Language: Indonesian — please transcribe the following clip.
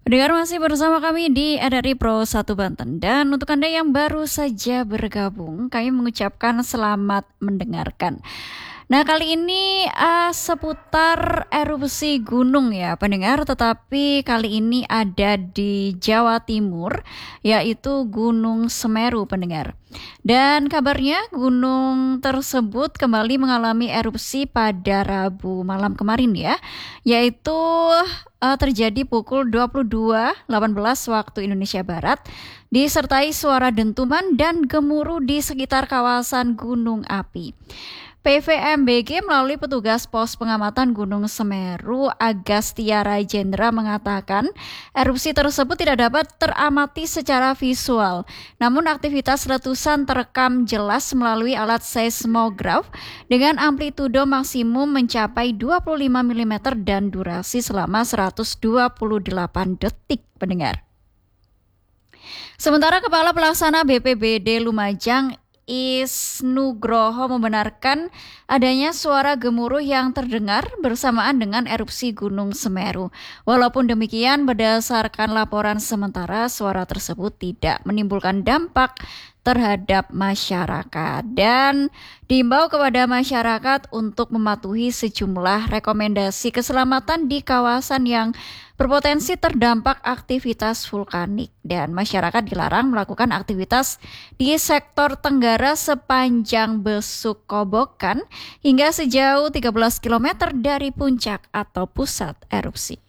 Pendengar masih bersama kami di RRI Pro 1 Banten. Dan untuk Anda yang baru saja bergabung, kami mengucapkan selamat mendengarkan. Nah, kali ini seputar erupsi gunung ya pendengar, tetapi kali ini ada di Jawa Timur, yaitu Gunung Semeru pendengar. Dan kabarnya gunung tersebut kembali mengalami erupsi pada Rabu malam kemarin ya, yaitu terjadi pukul 22.18 waktu Indonesia Barat, disertai suara dentuman dan gemuruh di sekitar kawasan gunung api. PVMBG melalui petugas pos pengamatan Gunung Semeru Agastiara Jendra mengatakan erupsi tersebut tidak dapat teramati secara visual. Namun aktivitas letusan terekam jelas melalui alat seismograf dengan amplitudo maksimum mencapai 25 mm dan durasi selama 128 detik pendengar. Sementara Kepala Pelaksana BPBD Lumajang Isnugroho membenarkan adanya suara gemuruh yang terdengar bersamaan dengan erupsi Gunung Semeru. Walaupun demikian, berdasarkan laporan sementara, suara tersebut tidak menimbulkan dampak terhadap masyarakat dan diimbau kepada masyarakat untuk mematuhi sejumlah rekomendasi keselamatan di kawasan yang berpotensi terdampak aktivitas vulkanik dan masyarakat dilarang melakukan aktivitas di sektor tenggara sepanjang Besuk Kobokan hingga sejauh 13 km dari puncak atau pusat erupsi.